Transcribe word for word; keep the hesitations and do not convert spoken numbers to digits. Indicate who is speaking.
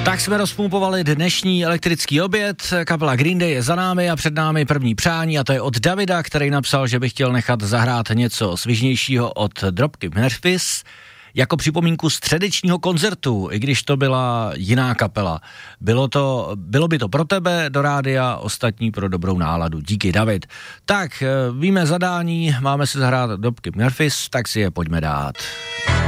Speaker 1: Tak jsme rozpumpovali dnešní elektrický oběd, kapela Green Day je za námi a před námi první přání a to je od Davida, který napsal, že by chtěl nechat zahrát něco svižnějšího od Dropkick Murphys jako připomínku středečního koncertu, i když to byla jiná kapela. Bylo to, bylo by to pro tebe do rádia, ostatní pro dobrou náladu. Díky, David. Tak, víme zadání, máme si zahrát Dropkick Murphys, tak si je pojďme dát.